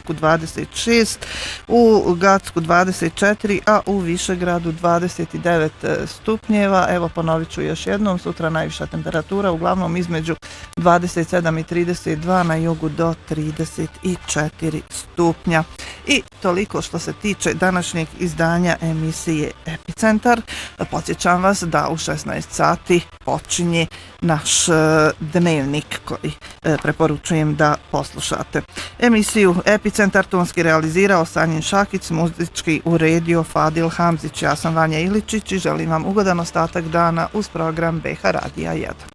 Osijeku 26, u Gacku 24, a u Višegradu 29 stupnjeva. Evo ponovit ću još jednom, sutra najviša temperatura uglavnom između 27 i 32, na jugu do 34 stupnja. I toliko što se tiče današnjeg izdanja emisije Epicentar. Podsjećam vas da u 16 sati počinje naš dnevnik koji preporučujem da poslušate. Emisiju Epicentar tonski realizirao Sanjin Šakić, muzički uredio Fadil Hamzić. Ja sam Vanja Iličić i želim vam ugodan ostatak dana uz program BH Radija 1.